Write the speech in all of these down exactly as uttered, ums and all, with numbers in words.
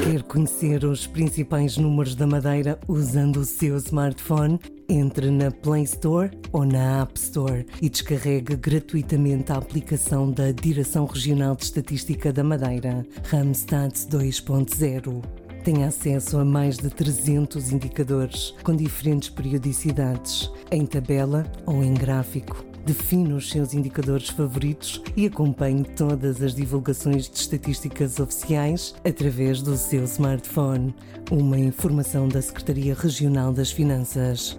Quer conhecer os principais números da Madeira usando o seu smartphone? Entre na Play Store ou na App Store e descarregue gratuitamente a aplicação da Direção Regional de Estatística da Madeira, Randstad dois ponto zero. Tenha acesso a mais de trezentos indicadores com diferentes periodicidades, em tabela ou em gráfico. Define os seus indicadores favoritos e acompanhe todas as divulgações de estatísticas oficiais através do seu smartphone. Uma informação da Secretaria Regional das Finanças.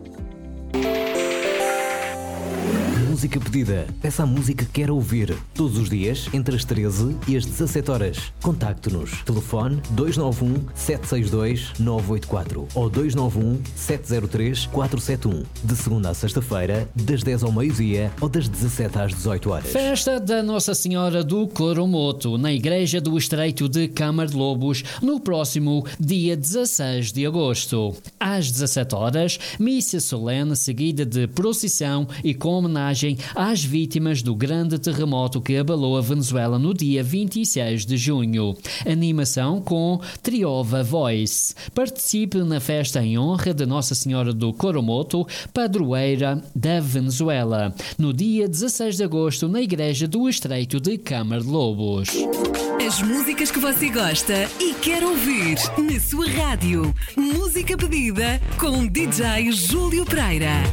Música pedida. Peça a música que quer ouvir. Todos os dias, entre as treze e as dezassete horas. Contacte-nos. Telefone dois nove um, sete seis dois, nove oito quatro ou dois nove um, sete zero três, quatro sete um. De segunda a sexta-feira, das dez ao meio-dia ou das dezassete às dezoito horas. Festa da Nossa Senhora do Coromoto, na Igreja do Estreito de Câmara de Lobos, no próximo dia dezasseis de agosto. Às dezassete horas, missa solene seguida de procissão e com homenagem às vítimas do grande terremoto que abalou a Venezuela no dia vinte e seis de junho. Animação com Triova Voice. Participe na festa em honra de Nossa Senhora do Coromoto, padroeira da Venezuela, no dia dezasseis de agosto na Igreja do Estreito de Câmara de Lobos. As músicas que você gosta e quer ouvir na sua rádio. Música pedida com D J Júlio Pereira.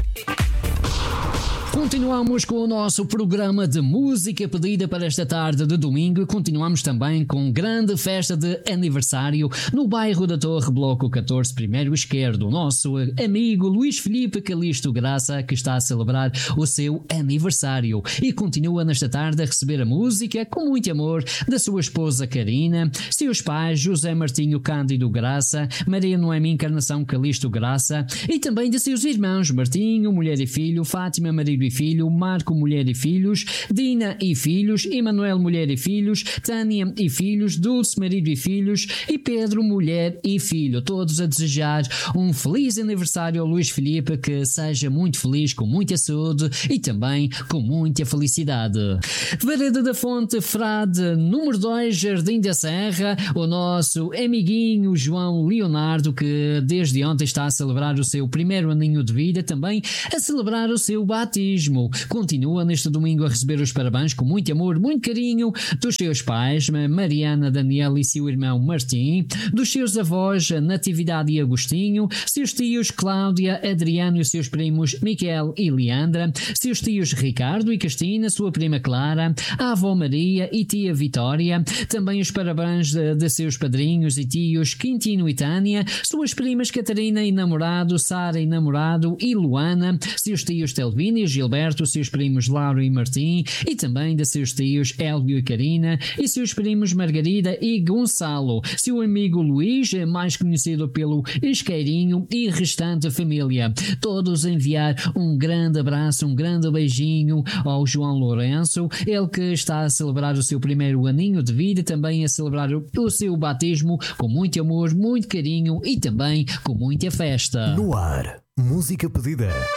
Continuamos com o nosso programa de música pedida para esta tarde de domingo e continuamos também com grande festa de aniversário no bairro da Torre, Bloco catorze, primeiro esquerdo. O nosso amigo Luís Filipe Calisto Graça, que está a celebrar o seu aniversário e continua nesta tarde a receber a música com muito amor da sua esposa Karina, seus pais José Martinho Cândido Graça, Maria Noemi Encarnação Calisto Graça e também de seus irmãos Martinho, mulher e filho, Fátima, marido e filho, Marco, mulher e filhos, Dina e filhos, Emanuel, mulher e filhos, Tânia e filhos, Dulce, marido e filhos e Pedro, mulher e filho. Todos a desejar um feliz aniversário ao Luís Filipe, que seja muito feliz, com muita saúde e também com muita felicidade. Vereda da Fonte, Frade, número dois, Jardim da Serra, o nosso amiguinho João Leonardo, que desde ontem está a celebrar o seu primeiro aninho de vida, também a celebrar o seu batismo. Continua neste domingo a receber os parabéns com muito amor, muito carinho dos seus pais, Mariana, Daniel e seu irmão Martim, dos seus avós Natividade e Agostinho, seus tios Cláudia, Adriano e seus primos Miquel e Leandra, seus tios Ricardo e Cristina, sua prima Clara, a avó Maria e tia Vitória, também os parabéns de, de seus padrinhos e tios Quintino e Tânia, suas primas Catarina e namorado, Sara e namorado e Luana, seus tios Telvino e Gilberto, seus primos Lauro e Martim e também de seus tios Elvio e Karina e seus primos Margarida e Gonçalo, seu amigo Luís, mais conhecido pelo Isqueirinho e restante família. Todos enviar um grande abraço, um grande beijinho ao João Lourenço, ele que está a celebrar o seu primeiro aninho de vida, também a celebrar o seu batismo com muito amor, muito carinho e também com muita festa. No ar, música pedida.